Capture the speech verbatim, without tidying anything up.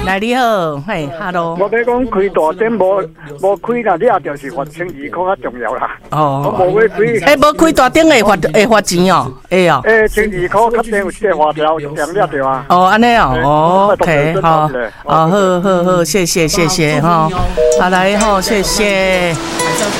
来你好，嘿 ，Hello。 我要讲开大店无无开啦，你也就是罚千二块较重要啦。 哦， 我无要开。 诶，无开大店会罚会罚钱哦，会哦。 诶，千二块较定有这花条，有两了对啊。 哦，安尼哦，哦 ，OK， 好，哦，好好好，谢谢谢谢哈，好来哈，谢谢。